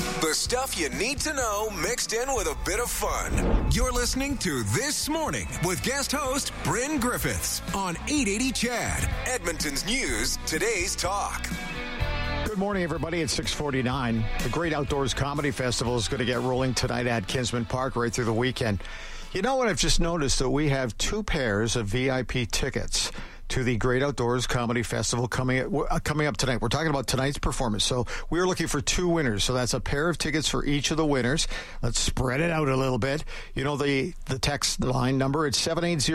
The stuff you need to know mixed in with a bit of fun. You're listening to This Morning with guest host Bryn Griffiths on 880 Chad, Edmonton's News, today's talk. Good morning, everybody. It's 6:49. The Great Outdoors Comedy Festival is going to get rolling tonight at Kinsman Park right through the weekend. You know what? I've just noticed that we have 2 pairs of VIP tickets to the Great Outdoors Comedy Festival coming up tonight. We're talking about tonight's performance. So we're looking for 2 winners. So that's a pair of tickets for each of the winners. Let's spread it out a little bit. You know the text line number. It's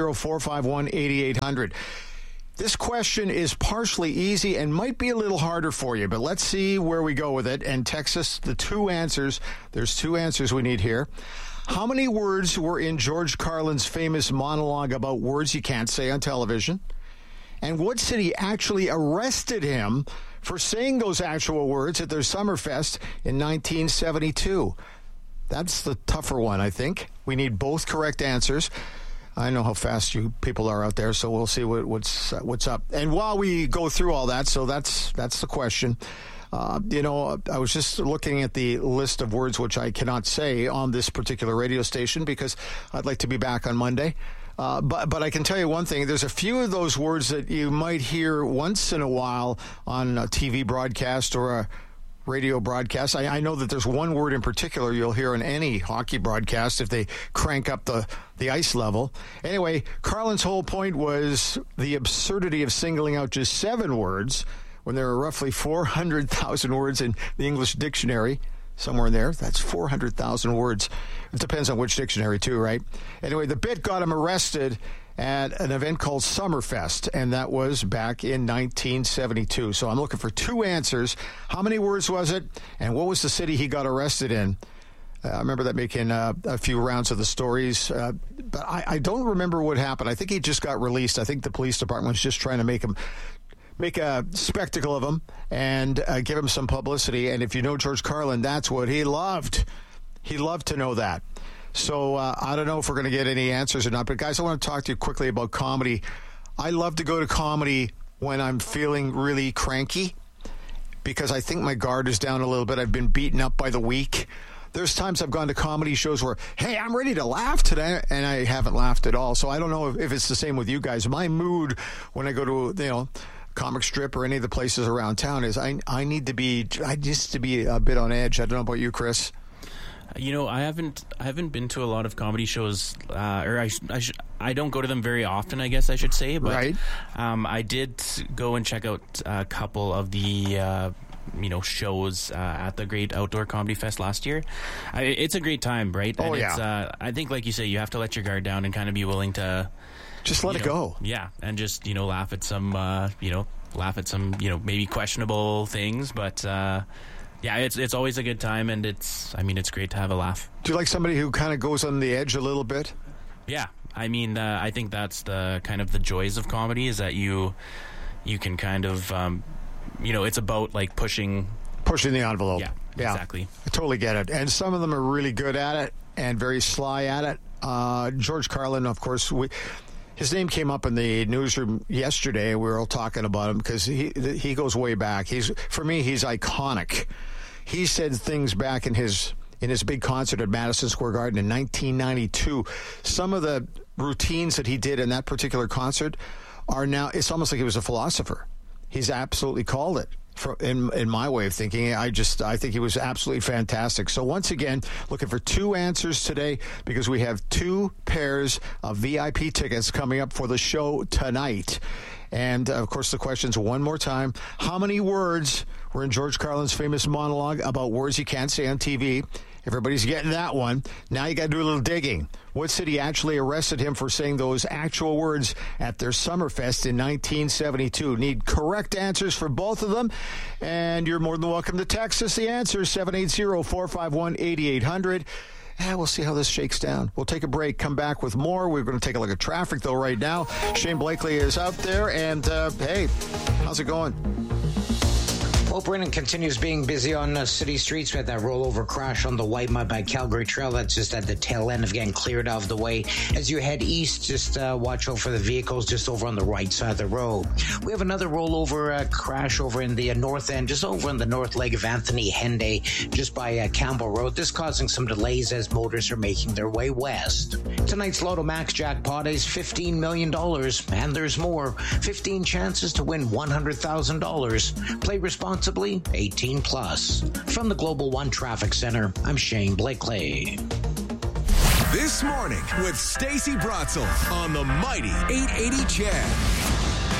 780-451-8800. This question is partially easy and might be a little harder for you, but let's see where we go with it. And text us the 2 answers. There's 2 answers we need here. How many words were in George Carlin's famous monologue about words you can't say on television? And what city actually arrested him for saying those actual words at their Summerfest in 1972? That's the tougher one, I think. We need both correct answers. I know how fast you people are out there, so we'll see what's up. And while we go through all that, so that's the question. I was just looking at the list of words which I cannot say on this particular radio station because I'd like to be back on Monday. But I can tell you one thing. There's a few of those words that you might hear once in a while on a TV broadcast or a radio broadcast. I know that there's one word in particular you'll hear on any hockey broadcast if they crank up the ice level. Anyway, Carlin's whole point was the absurdity of singling out just 7 words when there are roughly 400,000 words in the English dictionary. Somewhere in there. That's 400,000 words. It depends on which dictionary, too, right? Anyway, the bit got him arrested at an event called Summerfest, and that was back in 1972. So I'm looking for 2 answers. How many words was it, and what was the city he got arrested in? I remember that making a few rounds of the stories, but I don't remember what happened. I think he just got released. I think the police department was just trying to make a spectacle of him and give him some publicity. And if you know George Carlin, that's what he loved. He loved to know that. So I don't know if we're going to get any answers or not. But, guys, I want to talk to you quickly about comedy. I love to go to comedy when I'm feeling really cranky because I think my guard is down a little bit. I've been beaten up by the week. There's times I've gone to comedy shows where, hey, I'm ready to laugh today, and I haven't laughed at all. So I don't know if it's the same with you guys. My mood when I go to, comic strip or any of the places around town is I need to be a bit on edge. I don't know about you, Chris. I haven't been to a lot of comedy shows, or I don't go to them very often, I guess I should say. But right. I did go and check out a couple of the shows at the Great Outdoor Comedy Fest last year. It's a great time, right? Oh, and yeah. I think, like you say, you have to let your guard down and kind of be willing to just let it go. Yeah, and just laugh at some maybe questionable things, but it's always a good time, and it's great to have a laugh. Do you like somebody who kind of goes on the edge a little bit? Yeah, I think that's the kind of the joys of comedy is that you can kind of it's about like pushing the envelope. Yeah, exactly. I totally get it, and some of them are really good at it and very sly at it. George Carlin, of course, his name came up in the newsroom yesterday. We were all talking about him because he goes way back. For me, he's iconic. He said things back in his big concert at Madison Square Garden in 1992. Some of the routines that he did in that particular concert are now, it's almost like he was a philosopher. He's absolutely called it. In my way of thinking, I think he was absolutely fantastic. So once again, looking for 2 answers today because we have 2 pairs of VIP tickets coming up for the show tonight. And, of course, the question's one more time. How many words were in George Carlin's famous monologue about words you can't say on TV? Everybody's getting that one. Now you got to do a little digging. What city actually arrested him for saying those actual words at their Summerfest in 1972? Need correct answers for both of them. And you're more than welcome to text us the answers, 780-451-8800. And we'll see how this shakes down. We'll take a break, come back with more. We're going to take a look at traffic, though, right now. Shane Blakely is out there. And, hey, how's it going? Well, Brennan continues being busy on city streets. We had that rollover crash on the White Mud by Calgary Trail. That's just at the tail end of getting cleared out of the way. As you head east, just watch out for the vehicles just over on the right side of the road. We have another rollover crash over in the north end, just over on the north leg of Anthony Henday, just by Campbell Road. This causing some delays as motorists are making their way west. Tonight's Lotto Max jackpot is $15 million, and there's more. 15 chances to win $100,000. Play responsibly, 18 plus. From the Global One Traffic Center, I'm Shane Blakely. This morning with Stacey Bratzel on the mighty 880 CHED.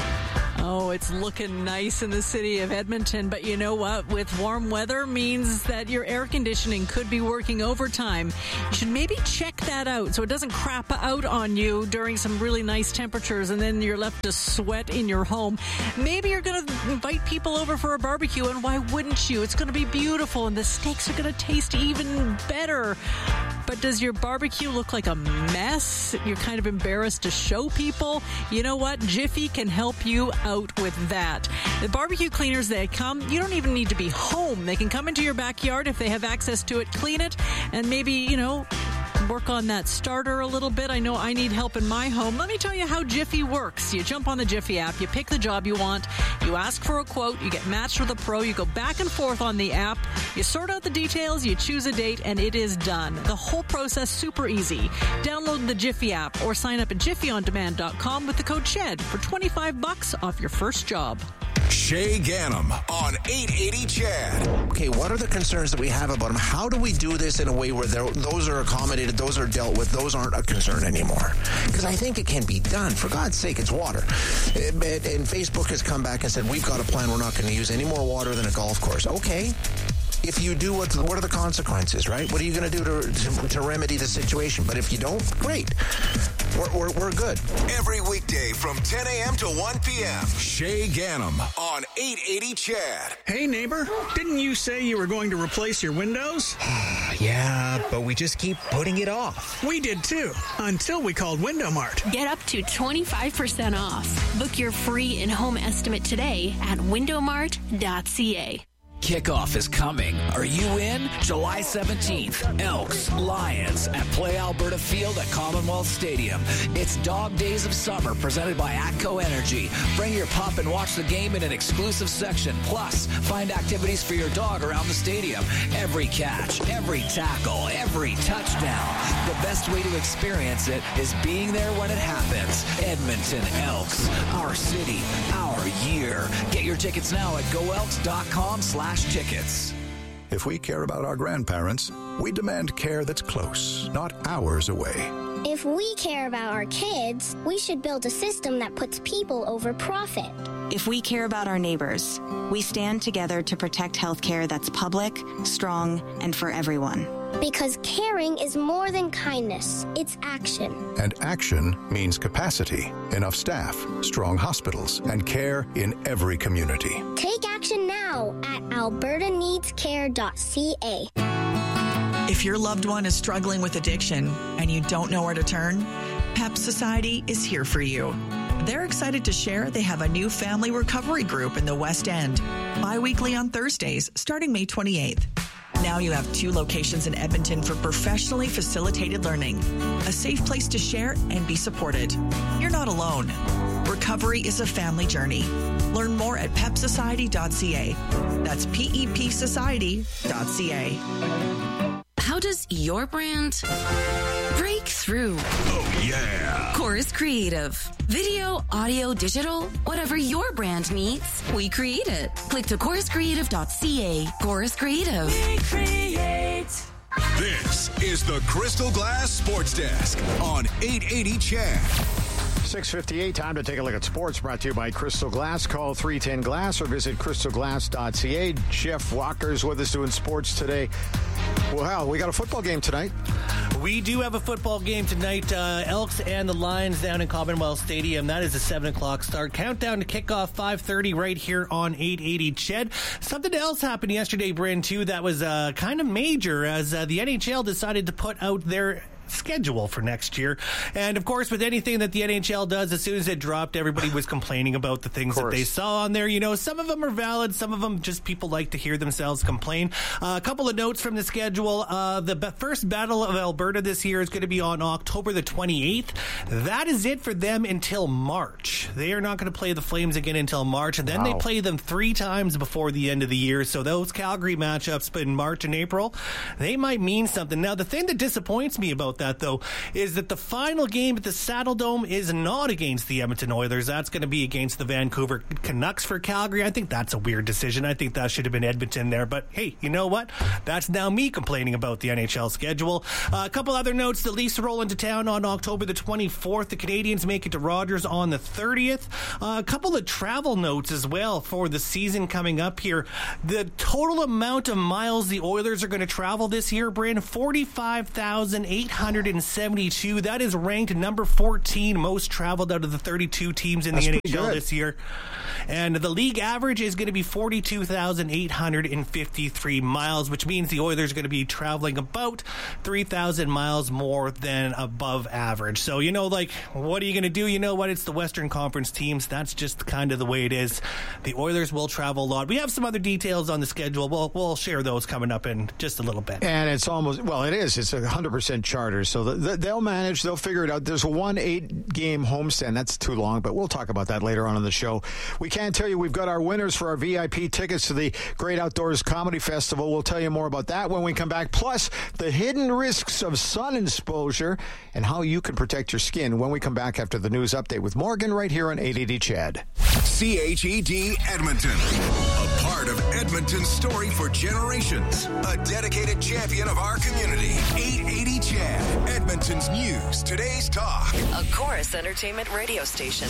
Oh, it's looking nice in the city of Edmonton, but you know what? With warm weather means that your air conditioning could be working overtime. You should maybe check that out so it doesn't crap out on you during some really nice temperatures and then you're left to sweat in your home. Maybe you're going to invite people over for a barbecue, and why wouldn't you? It's going to be beautiful and the steaks are going to taste even better. But does your barbecue look like a mess? You're kind of embarrassed to show people? You know what? Jiffy can help you out with that. The barbecue cleaners, they come, you don't even need to be home. They can come into your backyard if they have access to it, clean it, and maybe, work on that starter a little bit. I know I need help in my home. Let me tell you how Jiffy works. You jump on the Jiffy app, you pick the job you want, you ask for a quote, you get matched with a pro, you go back and forth on the app, you sort out the details, you choose a date, and it is done. The whole process super easy. Download the Jiffy app or sign up at jiffyondemand.com with the code CHED for $25 off your first job. Shay Ganem on 880 CHED. Okay, what are the concerns that we have about them? How do we do this in a way where those are accommodated, those are dealt with, those aren't a concern anymore? Because I think it can be done. For God's sake, it's water. And Facebook has come back and said, we've got a plan. We're not going to use any more water than a golf course. Okay. If you do, what are the consequences, right? What are you going to do to remedy the situation? But if you don't, great. We're good. Every weekday from 10 a.m. to 1 p.m. Shay Ganem on 880 CHED. Hey, neighbor, didn't you say you were going to replace your windows? Yeah, but we just keep putting it off. We did too, until we called Window Mart. Get up to 25% off. Book your free in-home estimate today at windowmart.ca. Kickoff is coming. Are you in? July 17th, Elks, Lions at Play Alberta Field at Commonwealth Stadium. It's Dog Days of Summer presented by ATCO Energy. Bring your pup and watch the game in an exclusive section. Plus, find activities for your dog around the stadium. Every catch, every tackle, every touchdown. The best way to experience it is being there when it happens. Edmonton Elks, our city, our year. Get your tickets now at goelks.com/tickets. If we care about our grandparents, we demand care that's close, not hours away. If we care about our kids, we should build a system that puts people over profit. If we care about our neighbors, we stand together to protect healthcare that's public, strong, and for everyone. Because caring is more than kindness, it's action. And action means capacity, enough staff, strong hospitals, and care in every community. Take action now at albertaneedscare.ca. If your loved one is struggling with addiction and you don't know where to turn, PEP Society is here for you. They're excited to share they have a new family recovery group in the West End, bi-weekly on Thursdays, starting May 28th. Now you have 2 locations in Edmonton for professionally facilitated learning, a safe place to share and be supported. You're not alone. Recovery is a family journey. Learn more at pepsociety.ca. That's pepsociety.ca. How does your brand break through? Oh, yeah. Chorus Creative. Video, audio, digital, whatever your brand needs, we create it. Click to choruscreative.ca. Chorus Creative. We create. This is the Crystal Glass Sports Desk on 880 CHED. 6:58, time to take a look at sports, brought to you by Crystal Glass. Call 310-GLASS or visit crystalglass.ca. Jeff Walker's with us doing sports today. Well, we got a football game tonight. We do have a football game tonight. Elks and the Lions down in Commonwealth Stadium. That is a 7 o'clock start. Countdown to kickoff 5:30 right here on 880 CHED. Something else happened yesterday, Bryn, too, that was kind of major as the NHL decided to put out their schedule for next year. And of course, with anything that the NHL does, as soon as it dropped, everybody was complaining about the things that they saw on there. You know, some of them are valid, some of them just people like to hear themselves complain. A couple of notes from the schedule. The first Battle of Alberta this year is going to be on October the 28th. That is it for them until March. They are not going to play the Flames again until March, and then they play them 3 times before the end of the year. So those Calgary matchups in March and April, they might mean something. Now, the thing that disappoints me about that, though, is that the final game at the Saddle Dome is not against the Edmonton Oilers. That's going to be against the Vancouver Canucks for Calgary. I think that's a weird decision. I think that should have been Edmonton there. But hey, you know what? That's now me complaining about the NHL schedule. A couple other notes. The Leafs roll into town on October the 24th. The Canadiens make it to Rogers on the 30th. A couple of travel notes as well for the season coming up here. The total amount of miles the Oilers are going to travel this year, Bryn, 45,872. That is ranked number 14 most traveled out of the 32 teams in the NHL this year. And the league average is going to be 42,853 miles, which means the Oilers are going to be traveling about 3,000 miles more than above average. So, you know, like, what are you going to do? You know what? It's the Western Conference teams. That's just kind of the way it is. The Oilers will travel a lot. We have some other details on the schedule. We'll share those coming up in just a little bit. And it's almost, well, it is. It's 100% charter. So they'll manage. They'll figure it out. There's a 8-game homestand. That's too long, but we'll talk about that later on in the show. We can't tell you we've got our winners for our VIP tickets to the Great Outdoors Comedy Festival. We'll tell you more about that when we come back. Plus, the hidden risks of sun exposure and how you can protect your skin when we come back after the news update with Morgan right here on 880 CHED. CHED Edmonton. A part of Edmonton's story for generations. A dedicated champion of our community. 880 CHED. Edmonton's news. Today's talk. A Chorus Entertainment radio station.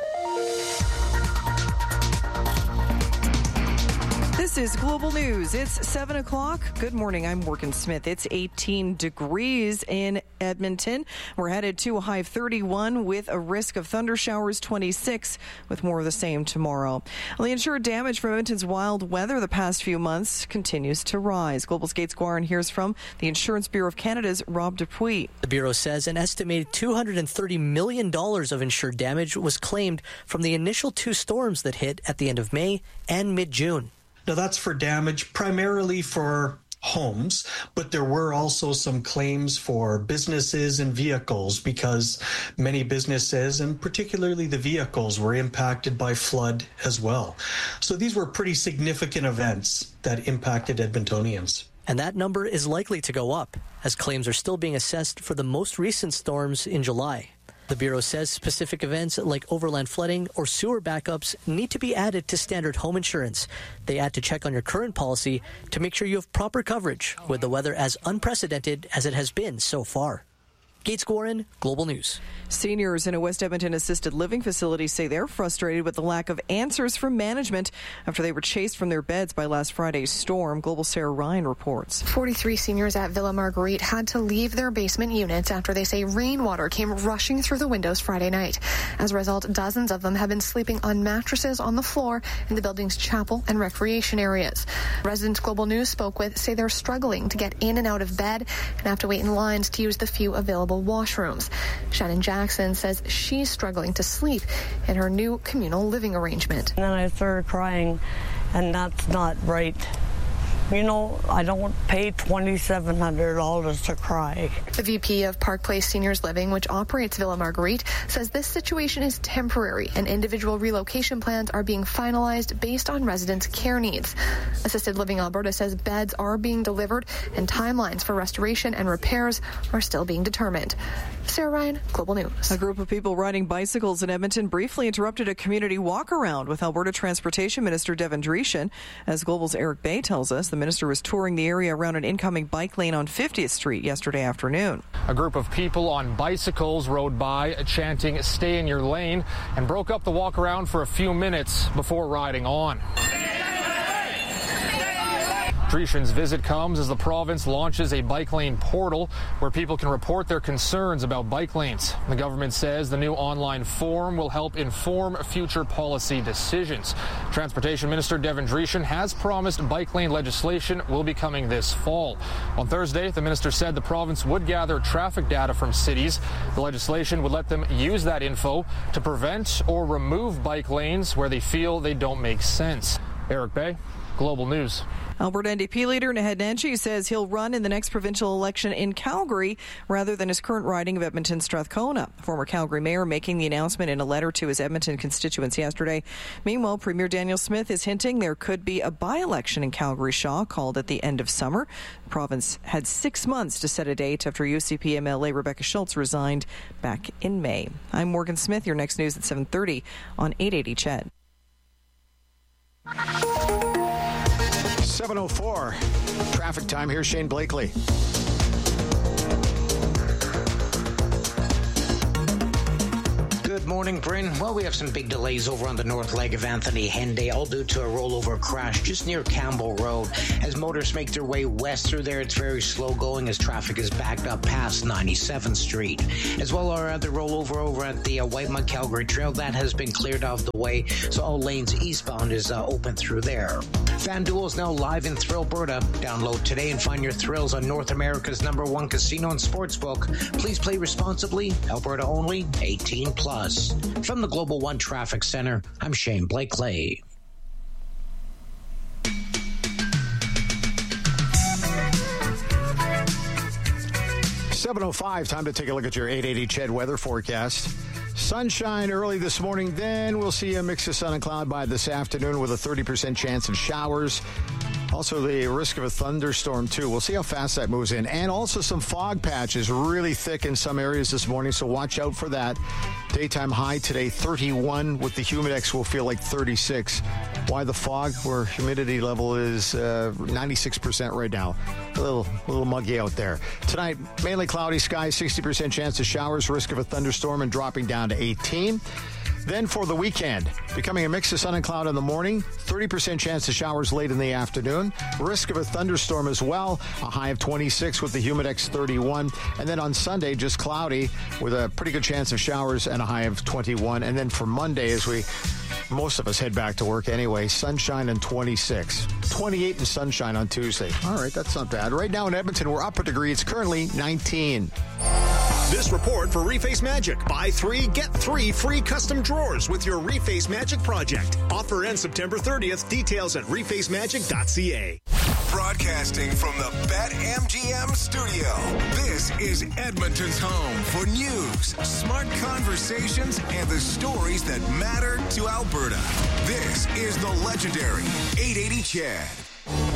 This is Global News. It's 7 o'clock. Good morning. I'm Morgan Smith. It's 18 degrees in Edmonton. We're headed to a high of 31 with a risk of thunder showers, 26, with more of the same tomorrow. Well, the insured damage from Edmonton's wild weather the past few months continues to rise. Global's Gates Guarin hears from the Insurance Bureau of Canada's Rob Dupuis. The Bureau says an estimated $230 million of insured damage was claimed from the initial 2 storms that hit at the end of May and mid-June. Now, that's for damage primarily for homes, but there were also some claims for businesses and vehicles because many businesses, and particularly the vehicles, were impacted by flood as well. So these were pretty significant events that impacted Edmontonians. And that number is likely to go up, as claims are still being assessed for the most recent storms in July. The Bureau says specific events like overland flooding or sewer backups need to be added to standard home insurance. They add to check on your current policy to make sure you have proper coverage with the weather as unprecedented as it has been so far. Gates Guarin, Global News. Seniors in a West Edmonton assisted living facility say they're frustrated with the lack of answers from management after they were chased from their beds by last Friday's storm. Global Sarah Ryan reports. 43 seniors at Villa Marguerite had to leave their basement units after they say rainwater came rushing through the windows Friday night. As a result, dozens of them have been sleeping on mattresses on the floor in the building's chapel and recreation areas. Residents Global News spoke with say they're struggling to get in and out of bed and have to wait in lines to use the few available washrooms. Shannon Jackson says she's struggling to sleep in her new communal living arrangement. And then I started crying, and that's not right. You know, I don't pay $2,700 to cry. The VP of Park Place Seniors Living, which operates Villa Marguerite, says this situation is temporary and individual relocation plans are being finalized based on residents' care needs. Assisted Living Alberta says beds are being delivered and timelines for restoration and repairs are still being determined. Sarah Ryan, Global News. A group of people riding bicycles in Edmonton briefly interrupted a community walk-around with Alberta Transportation Minister Devin Dreeshen. As Global's Eric Bay tells us, the minister was touring the area around an incoming bike lane on 50th Street yesterday afternoon. A group of people on bicycles rode by chanting "Stay in your lane" and broke up the walk around for a few minutes before riding on. Dreeshen's visit comes as the province launches a bike lane portal where people can report their concerns about bike lanes. The government says the new online form will help inform future policy decisions. Transportation Minister Devin Dreeshen has promised bike lane legislation will be coming this fall. On Thursday, the minister said the province would gather traffic data from cities. The legislation would let them use that info to prevent or remove bike lanes where they feel they don't make sense. Eric Bay, Global News. Alberta NDP leader Naheed Nenshi says he'll run in the next provincial election in Calgary rather than his current riding of Edmonton Strathcona. Former Calgary mayor making the announcement in a letter to his Edmonton constituents yesterday. Meanwhile, Premier Daniel Smith is hinting there could be a by-election in Calgary Shaw called at the end of summer. The province had 6 months to set a date after UCP MLA Rebecca Schultz resigned back in May. I'm Morgan Smith. Your next news at 7:30 on 880 CHED. 7:04 traffic time. Here's Shane Blakely. Good morning, Bryn. Well, we have some big delays over on the north leg of Anthony Henday, all due to a rollover crash just near Campbell Road. As motorists make their way west through there, it's very slow going as traffic is backed up past 97th Street. As well, our other rollover over at the Whitemud Calgary Trail, that has been cleared out of the way, so all lanes eastbound is open through there. FanDuel is now live in Thrillberta. Download today and find your thrills on North America's #1 casino and sportsbook. Please play responsibly. Alberta only. 18 plus. From the Global One Traffic Center, I'm Shane Blakely. .05, time to take a look at your 880 CHED weather forecast. Sunshine early this morning, then we'll see a mix of sun and cloud by this afternoon with a 30% chance of showers. Also, the risk of a thunderstorm, too. We'll see how fast that moves in. And also some fog patches really thick in some areas this morning, so watch out for that. Daytime high today, 31. With the humidex, we'll feel like 36. Why the fog? Where humidity level is 96% right now. A little muggy out there. Tonight, mainly cloudy skies, 60% chance of showers, risk of a thunderstorm, and dropping down to 18. Then for the weekend, becoming a mix of sun and cloud in the morning, 30% chance of showers late in the afternoon, risk of a thunderstorm as well, a high of 26 with the humidex 31. And then on Sunday, just cloudy with a pretty good chance of showers and a high of 21. And then for Monday, as most of us head back to work anyway, sunshine and 26. 28 and sunshine on Tuesday. All right, that's not bad. Right now in Edmonton, we're up a degree. It's currently 19. This report for Reface Magic. Buy 3, get 3 free custom drawers with your Reface Magic project. Offer ends September 30th. Details at refacemagic.ca. Broadcasting from the BetMGM studio. This is Edmonton's home for news, smart conversations, and the stories that matter to Alberta. This is the legendary 880 CHED.